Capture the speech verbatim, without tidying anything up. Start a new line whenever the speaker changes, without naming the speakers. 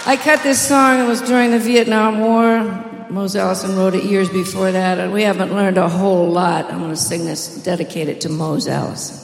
I cut this song, it was during the Vietnam War. Mose Allison wrote it years before that, and we haven't learned a whole lot. I'm going to sing this, dedicate it to Mose Allison.